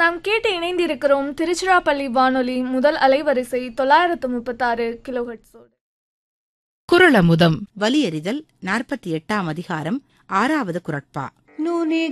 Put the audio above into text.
நாம் கேட்டு இணைந்திருக்கிறோம் திருச்சிராப்பள்ளி வானொலி முதல் அலைவரிசை 936 கிலோஹெர்ட்ஸோடு. குறளமுதம் வலியறிதல் 48ஆம் அதிகாரம் 6வது குறட்பா.